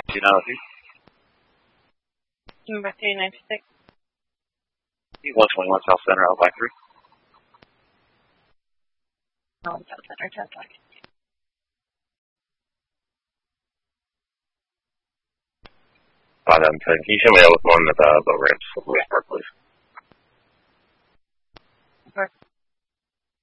293. Number 396. 121 South Center, L by 3. South Center, 10 seconds. 510. Can you show me that with one of the boat ramps for Louis Park, please?